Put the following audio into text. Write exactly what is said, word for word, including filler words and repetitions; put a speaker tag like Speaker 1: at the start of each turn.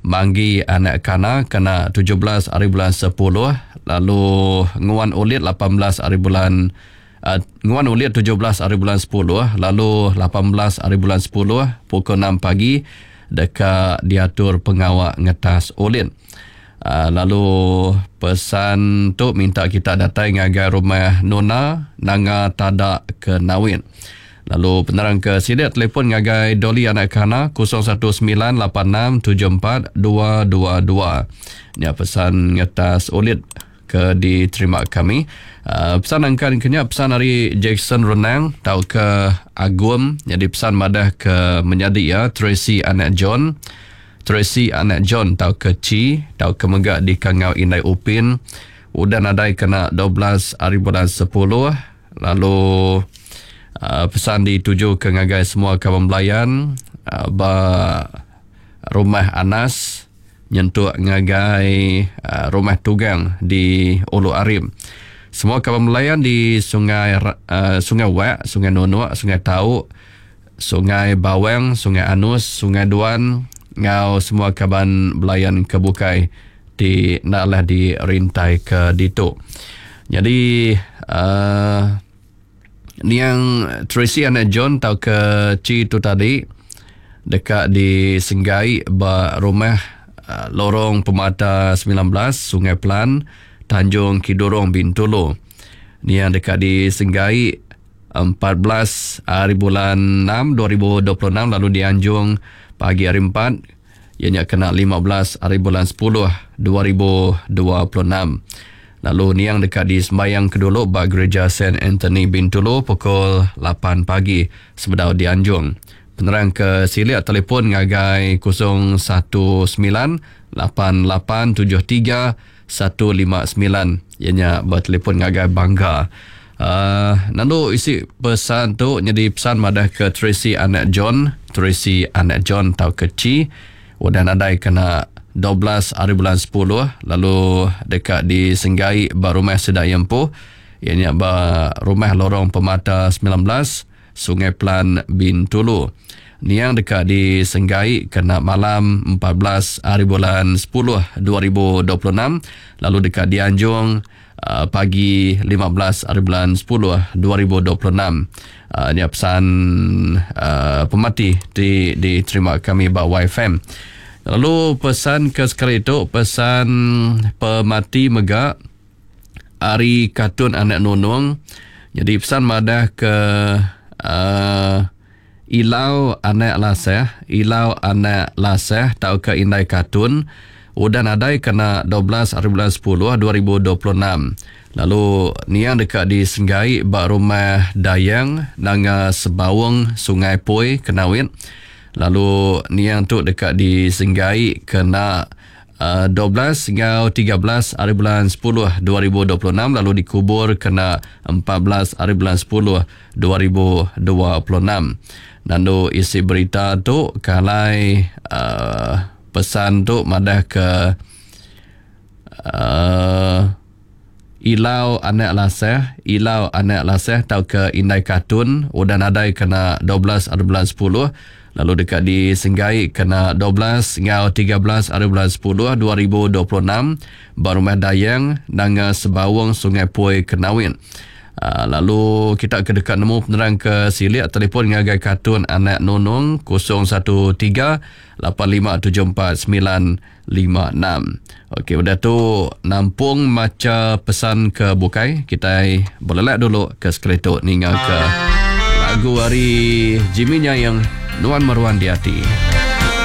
Speaker 1: Manggi anak kana kena tujuh belas hari bulan sepuluh. Lalu Nguan Ulit lapan belas hari bulan uh, Nguan Ulit tujuh belas hari bulan sepuluh. Lalu lapan belas hari bulan sepuluh pukul enam pagi dekat diatur pengawal ngetas Ulit. Uh, lalu pesan tu minta kita datang ngagai rumah Nona Nanga Tada ke Nawin. Lalu penerang ke Sidet telefon ngagai Doli anak kana kosong satu sembilan lapan enam tujuh empat dua dua dua. Ini pesan ngetas Ulit ke diterima kami. Uh, pesan angkan kenya pesan dari Jackson Renang tau ke Agum. Jadi pesan madah ke menjadi ya Tracy anak John. Tracy anak John tau ke Ci, tau ke Megak di Kangau Indai Upin. Udah nadai kena dua belas hari bulan sepuluh. Lalu uh, pesan dituju ke ngagai semua kawan belayan uh, ba rumah Anas nyentuh ngagai uh, rumah Tugang di Ulu Arim. Semua kawan belayan di Sungai uh, Sungai Wak, Sungai Nonok, Sungai Tau, Sungai Bawang, Sungai Anus, Sungai Duan, ngau semua kaban belayan kebukai di naklah di rintai ke ditu. Jadi uh, ni yang Tracy anak John tau ke Ci tu tadi dekat di Senggai ba rumah uh, lorong Pemata sembilan belas Sungai Pelan Tanjung Kidurong Bintulu. Ni yang dekat di Senggai empat belas hari bulan enam dua ribu dua puluh enam. Lalu di Anjung pagi hari empat, ianya kena lima belas hari bulan sepuluh dua ribu dua puluh enam. Lalu ni yang dekat di Sembayang Keduluk ba Gereja Saint Anthony Bintulu pukul lapan pagi sebedau di Anjung. Penerang ke Silit telefon ngagai kosong satu sembilan lapan lapan tujuh tiga satu lima sembilan. Ianya bertelefon ngagai Bangga. Uh, lalu isi pesan tu jadi pesan madah ke Tracy anak John. Tracy anak John tau kecil. Udah nadai kena dua belas hari bulan sepuluh. Lalu dekat di Senggai ba rumah Sedak Yempuh. Ianya ba rumah lorong Pemata sembilan belas Sungai Pelan Bintulu. Ni yang dekat di Senggai kena malam empat belas hari bulan sepuluh dua ribu dua puluh enam. Lalu dekat di Anjung Uh, pagi lima belas hari bulan sepuluh dua ribu dua puluh enam. Uh, ini pesan uh, pemati di diterima kami ba Y F M. Lalu pesan ke sekali itu pesan pemati Megak Ari Katun anak Nunung. Jadi pesan madah ke uh, Ilau anak Laseh, Ilau anak Laseh tau ke Indai Katun. Udah nadai kena dua belas hari bulan sepuluh dua ribu dua puluh enam. Lalu ni yang dekat di Senggai ba rumah Dayang Nanga Sebawang Sungai Poi Kenawin. Lalu ni yang tu dekat di Senggai kena uh, dua belas hingga tiga belas hari bulan sepuluh dua ribu dua puluh enam. Lalu dikubur kena empat belas hari bulan sepuluh dua ribu dua puluh enam. Lalu isi berita tu kalai uh, pesan tu madah ke uh, Ilau anak Laseh, Ilau anak Laseh tau ke Indai Katun. Udah nadai kena dua belas hari bulan sepuluh. Lalu dekat di Senggai kena dua belas hingga tiga belas hari bulan sepuluh dua ribu dua puluh enam. Barumah Dayang Nanga Sebawang Sungai Poi Kenawin. Uh, lalu kita ke dekat nemu penerang ke Silit telefon ngagai Katun anak Nunung kosong satu tiga lapan lima tujuh empat sembilan lima enam. Okey, udah tu nampung maca pesan ke bukai. Kita boleh lihat dulu ke skeleton ninga ke lagu hari Jiminya yang Nuan Marwan di hati.